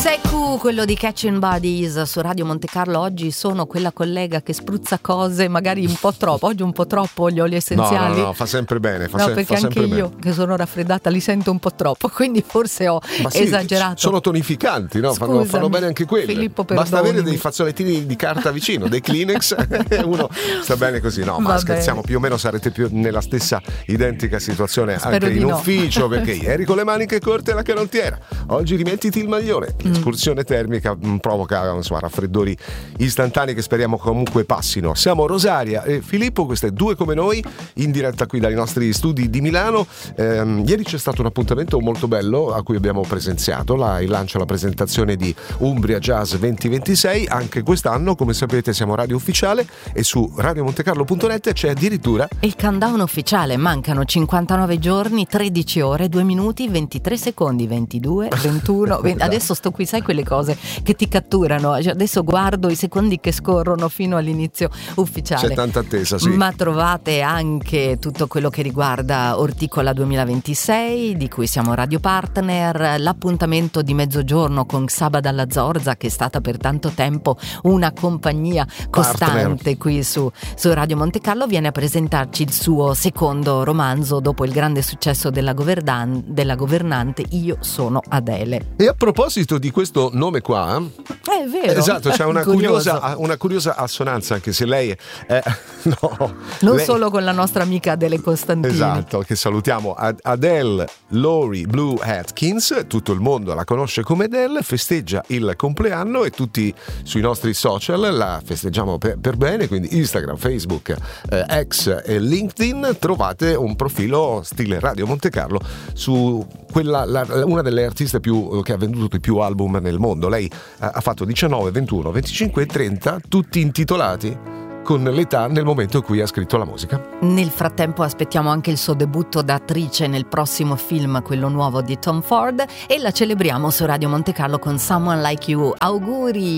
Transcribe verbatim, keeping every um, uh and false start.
Seku, quello di Catching Bodies su Radio Monte Carlo. Oggi sono quella collega che spruzza cose magari un po' troppo. Oggi un po' troppo gli oli essenziali. No, no, no, fa sempre bene. Fa no, se- perché fa anche io bene. che sono raffreddata li sento un po' troppo, quindi forse ho Ma sì, esagerato. sono tonificanti, no? Fanno, fanno bene anche quelli. Filippo, basta avere perdonami. dei fazzolettini di carta vicino, dei Kleenex e uno sta bene così. No, ma Va scherziamo, bene. più o meno sarete più nella stessa identica situazione. Spero anche di in no. ufficio, perché ieri con le maniche corte la canottiera, oggi rimettiti il maglione. L'escursione termica mh, provoca insomma, raffreddori istantanei che speriamo comunque passino. Siamo Rosaria e Filippo, queste due come noi, in diretta qui dai nostri studi di Milano. Ehm, ieri c'è stato un appuntamento molto bello a cui abbiamo presenziato la, il lancio, la presentazione di Umbria Jazz duemilaventisei. Anche quest'anno, come sapete, siamo radio ufficiale e su radio montecarlo punto net c'è addirittura Il countdown ufficiale, mancano cinquantanove giorni, tredici ore, due minuti, ventitré secondi, ventidue, ventuno, venti Adesso sto qui, sai quelle cose che ti catturano, cioè, adesso guardo i secondi che scorrono fino all'inizio ufficiale. c'è tanta attesa, sì. Ma trovate anche tutto quello che riguarda Orticola duemilaventisei, di cui siamo radio partner, l'appuntamento di mezzogiorno con Saba Dalla Zorza, che è stata per tanto tempo una compagnia costante Partner. qui su, su Radio Monte Carlo. Viene a presentarci il suo secondo romanzo dopo il grande successo della, governan- della governante Io sono Adele. E a proposito di questo nome qua, È vero. esatto, c'è una Curioso. curiosa, una curiosa assonanza, anche se lei è, no, Non lei- solo con la nostra amica Adele Costantini. Esatto, che salutiamo. Ad- Adele Laurie Blue Atkins, tutto il mondo la conosce come Adele, festeggia il compleanno e tutti sui nostri social la festeggiamo per, per bene, quindi Instagram, Facebook, eh, X e LinkedIn trovate un profilo stile Radio Monte Carlo su quella, la- una delle artiste più, che ha venduto di più album nel mondo. Lei eh, ha fatto diciannove, ventuno, venticinque e trenta, tutti intitolati con l'età nel momento in cui ha scritto la musica. Nel frattempo aspettiamo anche il suo debutto da attrice nel prossimo film, quello nuovo di Tom Ford, e la celebriamo su Radio Monte Carlo con Someone Like You. Auguri!